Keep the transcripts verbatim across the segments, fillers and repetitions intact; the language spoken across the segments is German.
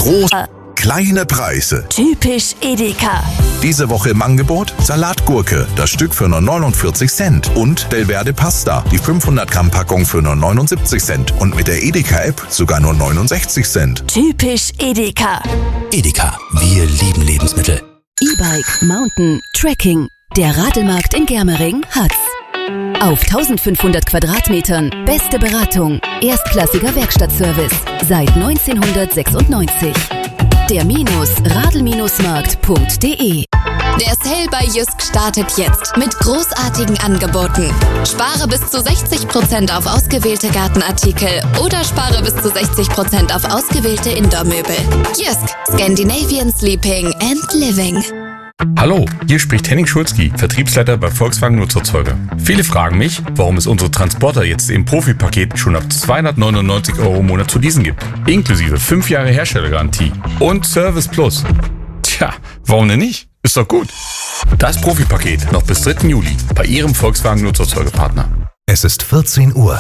Groß, kleine Preise. Typisch Edeka. Diese Woche im Angebot Salatgurke, das Stück für nur neunundvierzig Cent. Und Delverde Pasta, die fünfhundert Gramm Packung für nur neunundsiebzig Cent. Und mit der Edeka-App sogar nur neunundsechzig Cent. Typisch Edeka. Edeka, wir lieben Lebensmittel. E-Bike, Mountain, Trekking. Der Radelmarkt in Germering hat's. Auf eintausendfünfhundert Quadratmetern beste Beratung, erstklassiger Werkstattservice seit neunzehnhundertsechsundneunzig. Der Minus radl-markt punkt de. Der Sale bei Jysk startet jetzt mit großartigen Angeboten. Spare bis zu sechzig Prozent auf ausgewählte Gartenartikel oder spare bis zu sechzig Prozent auf ausgewählte Indoor-Möbel. Jysk, Scandinavian Sleeping and Living. Hallo, hier spricht Henning Schulzki, Vertriebsleiter bei Volkswagen Nutzerzeuger. Viele fragen mich, warum es unsere Transporter jetzt im Profi-Paket schon ab zweihundertneunundneunzig Euro im Monat zu leasen gibt. Inklusive fünf Jahre Herstellergarantie und Service Plus. Tja, warum denn nicht? Ist doch gut. Das Profi-Paket noch bis dritten Juli bei Ihrem Volkswagen Nutzerzeugerpartner. Es ist vierzehn Uhr.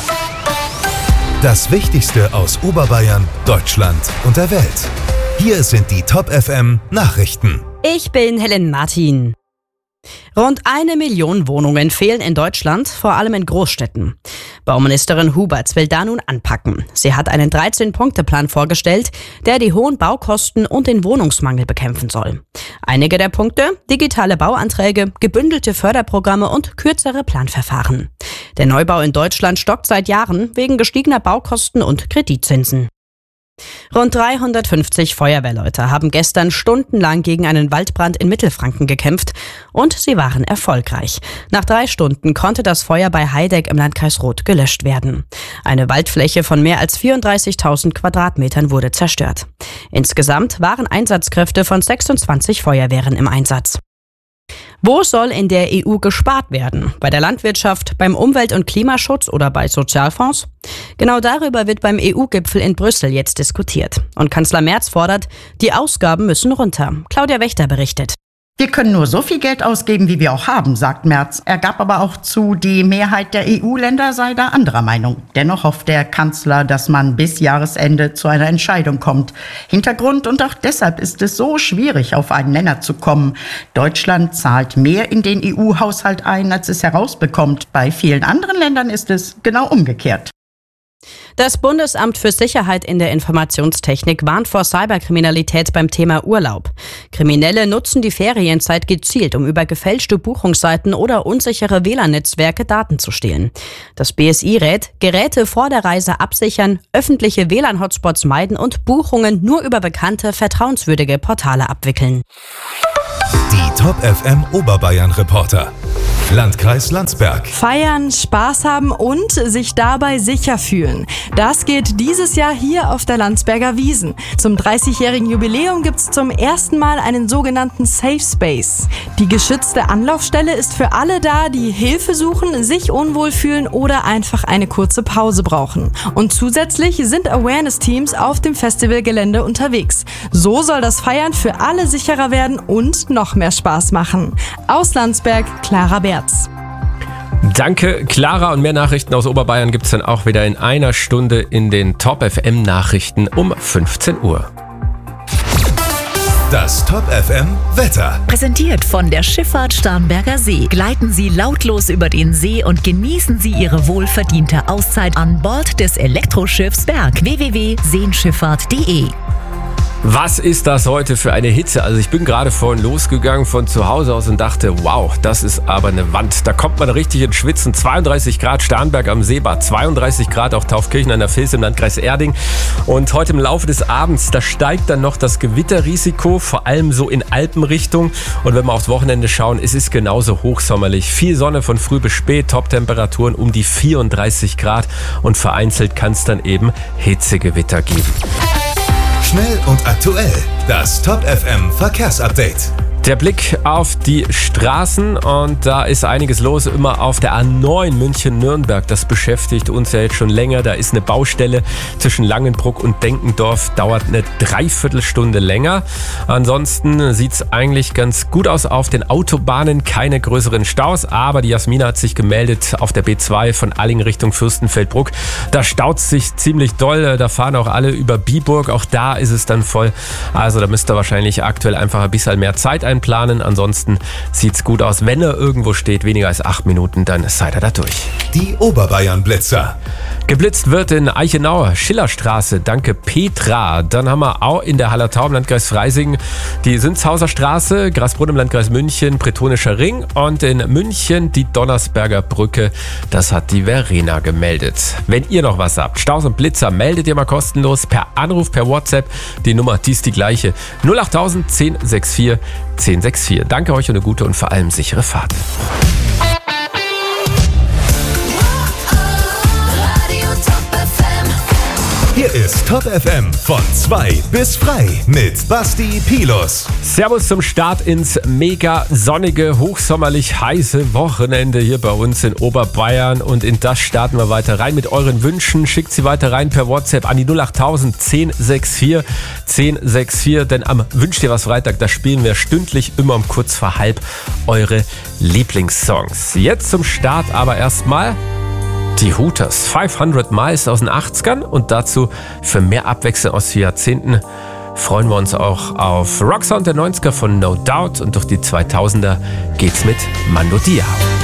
Das Wichtigste aus Oberbayern, Deutschland und der Welt. Hier sind die Top F M Nachrichten. Ich bin Helen Martin. Rund eine Million Wohnungen fehlen in Deutschland, vor allem in Großstädten. Bauministerin Huberts will da nun anpacken. Sie hat einen dreizehn-Punkte-Plan vorgestellt, der die hohen Baukosten und den Wohnungsmangel bekämpfen soll. Einige der Punkte: digitale Bauanträge, gebündelte Förderprogramme und kürzere Planverfahren. Der Neubau in Deutschland stockt seit Jahren wegen gestiegener Baukosten und Kreditzinsen. Rund dreihundertfünfzig Feuerwehrleute haben gestern stundenlang gegen einen Waldbrand in Mittelfranken gekämpft und sie waren erfolgreich. Nach drei Stunden konnte das Feuer bei Heideck im Landkreis Roth gelöscht werden. Eine Waldfläche von mehr als vierunddreißigtausend Quadratmetern wurde zerstört. Insgesamt waren Einsatzkräfte von sechsundzwanzig Feuerwehren im Einsatz. Wo soll in der E U gespart werden? Bei der Landwirtschaft, beim Umwelt- und Klimaschutz oder bei Sozialfonds? Genau darüber wird beim E U-Gipfel in Brüssel jetzt diskutiert. Und Kanzler Merz fordert, die Ausgaben müssen runter. Claudia Wächter berichtet. Wir können nur so viel Geld ausgeben, wie wir auch haben, sagt Merz. Er gab aber auch zu, die Mehrheit der E U-Länder sei da anderer Meinung. Dennoch hofft der Kanzler, dass man bis Jahresende zu einer Entscheidung kommt. Hintergrund und auch deshalb ist es so schwierig, auf einen Nenner zu kommen. Deutschland zahlt mehr in den E U-Haushalt ein, als es herausbekommt. Bei vielen anderen Ländern ist es genau umgekehrt. Das Bundesamt für Sicherheit in der Informationstechnik warnt vor Cyberkriminalität beim Thema Urlaub. Kriminelle nutzen die Ferienzeit gezielt, um über gefälschte Buchungsseiten oder unsichere W L A N-Netzwerke Daten zu stehlen. Das B S I rät, Geräte vor der Reise absichern, öffentliche W L A N-Hotspots meiden und Buchungen nur über bekannte, vertrauenswürdige Portale abwickeln. Die Top F M Oberbayern Reporter. Landkreis Landsberg. Feiern, Spaß haben und sich dabei sicher fühlen. Das geht dieses Jahr hier auf der Landsberger Wiesn. Zum dreißigjährigen Jubiläum gibt's zum ersten Mal einen sogenannten Safe Space. Die geschützte Anlaufstelle ist für alle da, die Hilfe suchen, sich unwohl fühlen oder einfach eine kurze Pause brauchen. Und zusätzlich sind Awareness-Teams auf dem Festivalgelände unterwegs. So soll das Feiern für alle sicherer werden und noch mehr Spaß machen. Aus Landsberg, Clara Berz. Danke, Clara. Und mehr Nachrichten aus Oberbayern gibt es dann auch wieder in einer Stunde in den Top F M Nachrichten um fünfzehn Uhr. Das Top F M Wetter. Präsentiert von der Schifffahrt Starnberger See. Gleiten Sie lautlos über den See und genießen Sie Ihre wohlverdiente Auszeit an Bord des Elektroschiffs Berg. w w w punkt seenschifffahrt punkt de. Was ist das heute für eine Hitze? Also ich bin gerade vorhin losgegangen von zu Hause aus und dachte, wow, das ist aber eine Wand. Da kommt man richtig ins Schwitzen. zweiunddreißig Grad Starnberg am Seebad, zweiunddreißig Grad auch Taufkirchen an der Vils im Landkreis Erding. Und heute im Laufe des Abends, da steigt dann noch das Gewitterrisiko, vor allem so in Alpenrichtung. Und wenn wir aufs Wochenende schauen, es ist genauso hochsommerlich. Viel Sonne von früh bis spät, Top-Temperaturen um die vierunddreißig Grad. Und vereinzelt kann es dann eben Hitzegewitter geben. Schnell und aktuell. Das Top F M Verkehrsupdate. Der Blick auf die Straßen und da ist einiges los, immer auf der A neun München-Nürnberg. Das beschäftigt uns ja jetzt schon länger. Da ist eine Baustelle zwischen Langenbruck und Denkendorf, dauert eine Dreiviertelstunde länger. Ansonsten sieht es eigentlich ganz gut aus auf den Autobahnen, keine größeren Staus, aber die Jasmina hat sich gemeldet auf der B zwei von Alling Richtung Fürstenfeldbruck. Da staut es sich ziemlich doll, da fahren auch alle über Biburg, auch da ist es dann voll. Also da müsst ihr wahrscheinlich aktuell einfach ein bisschen mehr Zeit einplanen. Ansonsten sieht's gut aus. Wenn er irgendwo steht, weniger als acht Minuten, dann seid ihr da durch. Die Oberbayern-Blitzer. Geblitzt wird in Eichenau, Schillerstraße, danke Petra. Dann haben wir auch in der Hallertau im Landkreis Freising die Sünzhauser Straße, Grasbrunn im Landkreis München, Bretonischer Ring und in München die Donnersberger Brücke. Das hat die Verena gemeldet. Wenn ihr noch was habt, Staus und Blitzer, meldet ihr mal kostenlos per Anruf, per WhatsApp. Die Nummer, die ist die gleiche. null achttausend zehn sechs vier zehn sechs vier. Danke euch und eine gute und vor allem sichere Fahrt. Hier ist Top F M von zwei bis frei mit Basti Pilus. Servus zum Start ins mega sonnige, hochsommerlich heiße Wochenende hier bei uns in Oberbayern. Und in das starten wir weiter rein mit euren Wünschen. Schickt sie weiter rein per WhatsApp an die null achttausend zehn sechs vier zehn sechs vier. Denn am Wünsch dir was Freitag, da spielen wir stündlich immer um kurz vor halb eure Lieblingssongs. Jetzt zum Start aber erstmal die Hooters. fünfhundert Miles aus den achtzigern und dazu für mehr Abwechslung aus vier Jahrzehnten freuen wir uns auch auf Rocksound der neunziger von No Doubt und durch die zweitausender geht's mit Mando Diao.